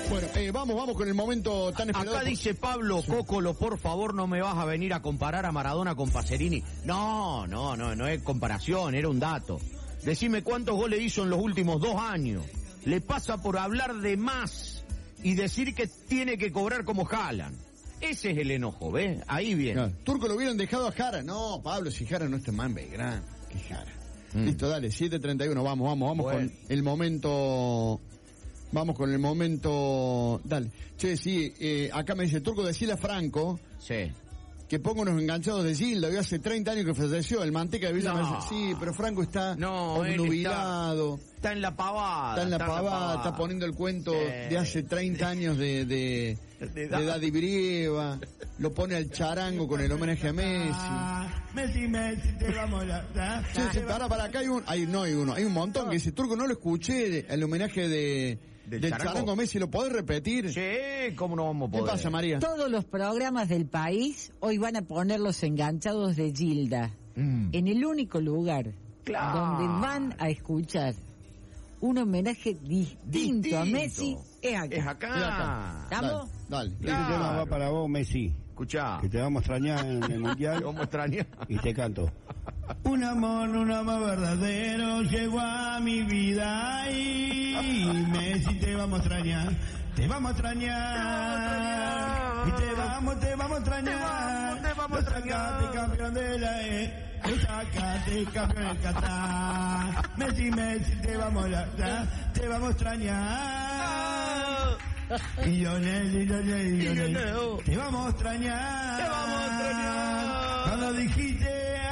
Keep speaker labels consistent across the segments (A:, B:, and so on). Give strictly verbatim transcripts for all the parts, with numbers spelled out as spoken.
A: Bueno, eh, vamos, vamos con el momento tan esperado.
B: Acá dice Pablo, Cócolo, por favor no me vas a venir a comparar a Maradona con Pacerini. No, no, no, no es comparación, era un dato. Decime cuántos goles hizo en los últimos dos años. Le pasa por hablar de más y decir que tiene que cobrar como Haaland. Ese es el enojo, ¿ves? Ahí viene.
A: No, Turco lo hubieran dejado a Jara. No, Pablo, si Jara no está más en Belgrano. ¿Qué Jara? Mm. Listo, dale, siete treinta y uno, vamos, vamos, vamos bueno. con el momento... Vamos con el momento... Dale. Che, sí, eh, acá me dice Turco, decile a Franco...
B: Sí.
A: Que ponga unos enganchados de Gilda, hoy hace treinta años que falleció, el Manteca de Villa no. me dice, sí, pero Franco está
B: no,
A: obnubilado.
B: Está, está en la pavada.
A: Está en la, está pavada, en la pavada, está poniendo el cuento sí. de hace treinta años de, de, de, de Daddy Brieva, lo pone al charango con el homenaje a Messi.
C: Messi, Messi, te vamos a...
A: Sí, sí, para, para, acá hay un, hay, no hay uno, hay un montón que dice, Turco, no lo escuché, el homenaje de... ¿Del, ¿Del charango? charango Messi? ¿Lo podés repetir?
B: Sí, ¿cómo no vamos a poder?
A: ¿Qué pasa, María?
D: Todos los programas del país hoy van a poner los enganchados de Gilda. Mm. En el único lugar claro. donde van a escuchar un homenaje distinto, distinto. a Messi es acá.
B: Es acá. Es acá.
D: ¿Estamos?
A: Dale.
E: Este claro. tema va para vos, Messi.
B: Escuchá.
E: Que te vamos a extrañar en el Mundial.
B: Te vamos a extrañar.
E: Y te canto.
C: Un amor, un amor verdadero llegó a mi vida y Messi te vamos a extrañar, te vamos a extrañar, y te vamos, te vamos a extrañar, te vamos a extrañar, sacaste campeón de la E, sacaste campeón del Qatar, Messi, Messi te vamos a extrañar, te vamos a extrañar. Y Lionel, y Lionel, y Lionel, te vamos a extrañar,
B: te vamos a extrañar.
C: Cuando dijiste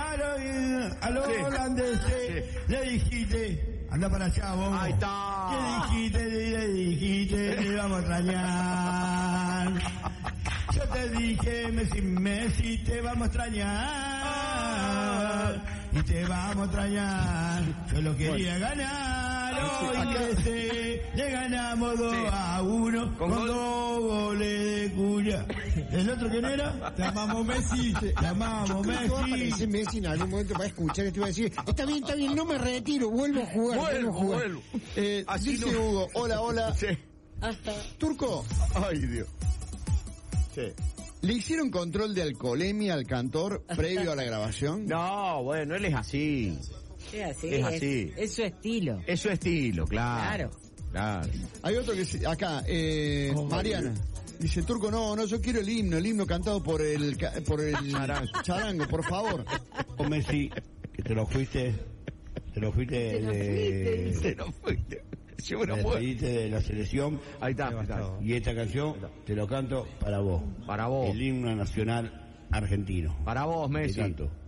C: a los sí. holandeses, sí. le dijiste, anda para allá vos.
B: Ahí está.
C: Le dijiste, le dijiste, te vamos a extrañar. Yo te dije, Messi, Messi, te vamos a extrañar. Y te vamos a extrañar. Yo lo quería bueno. ganar. Hoy Messi, le ganamos dos sí. a uno con, con dos goles de Cuya. ¿El otro quién era? Te amamos Messi, te amamos Messi.
A: Aparece Messi en algún momento para escuchar esto y va a decir, está bien, está bien, no me retiro, vuelvo a jugar.
B: Vuelvo,
A: vuelvo a jugar.
B: vuelvo.
A: Eh, dice no. Hugo, hola, hola.
B: Sí.
D: Hasta.
A: Turco.
B: Ay, Dios. Sí.
A: ¿Le hicieron control de alcoholemia al cantor previo a la grabación?
B: No, bueno, él es así.
D: Es así.
B: Es así.
D: Es, es su estilo.
B: Es su estilo, claro.
D: Claro.
B: Claro.
A: Hay otro que acá, eh, oh, Mariana. Dice, Turco, no, no, yo quiero el himno, el himno cantado por el por el charango, charango por favor.
E: O Messi, que te lo fuiste, te lo fuiste
D: te lo
E: de...
D: fuiste.
B: Te lo fuiste.
E: Te despediste de la selección.
B: Ahí está, ahí está.
E: Y esta canción te lo canto para vos.
B: Para vos.
E: El himno nacional argentino.
B: Para vos, Messi.
E: Te canto.